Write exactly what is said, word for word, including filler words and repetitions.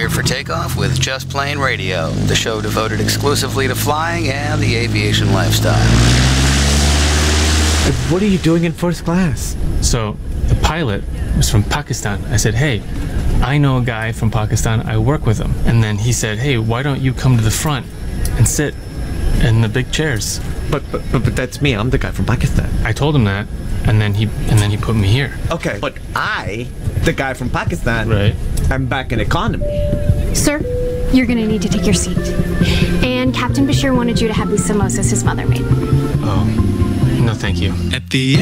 clear for takeoff with Just Plane Radio, the show devoted exclusively to flying and the aviation lifestyle. What are you doing in first class? So, the pilot was from Pakistan. I said, hey, I know a guy from Pakistan. I work with him. And then he said, hey, why don't you come to the front and sit in the big chairs? But, but but but that's me. I'm the guy from Pakistan. I told him that, and then he and then he put me here. Okay, but I, the guy from Pakistan, Right. I'm back in economy. Sir, you're gonna need to take your seat. And Captain Bashir wanted you to have these samosas his mother made. Oh, no thank you. At the